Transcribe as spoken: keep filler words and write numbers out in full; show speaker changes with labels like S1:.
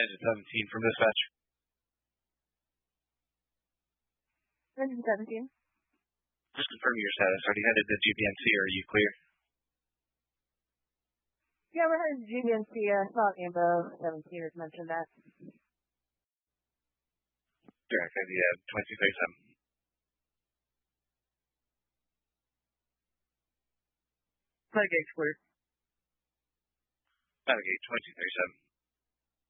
S1: Engine seventeen from dispatch.
S2: Engine seventeen.
S1: Just confirm your status. Are you headed to G B N C or are you clear?
S2: Yeah, we're headed to G B N C. I saw Ambo seventeen has mentioned that.
S1: Direct idea twenty-two thirty-seven.
S2: Flight gate clear.
S1: Navigate twenty-two thirty-seven.